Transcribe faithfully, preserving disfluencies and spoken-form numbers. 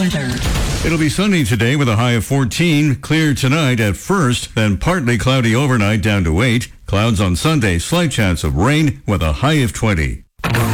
weather. It'll be sunny today with a high of fourteen. Clear tonight at first, then partly cloudy overnight down to eight. Clouds on Sunday, slight chance of rain with a high of twenty.